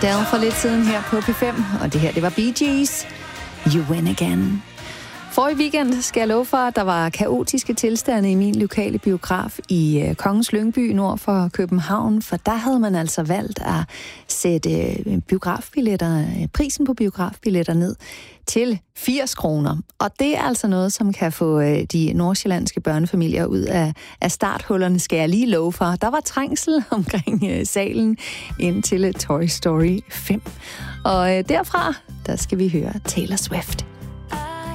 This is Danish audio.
Adele for lidt siden her på P5, og det her, det var Bee Gees. You Win Again. Forrige weekend skal jeg love for, at der var kaotiske tilstande i min lokale biograf i Kongens Lyngby nord for København, for der havde man altså valgt at sætte prisen på biografbilletter ned til 80 kroner. Og det er altså noget, som kan få de nordsjællandske børnefamilier ud af starthullerne, skal jeg lige love for. Der var trængsel omkring salen ind til Toy Story 5. Og derfra, der skal vi høre Taylor Swift.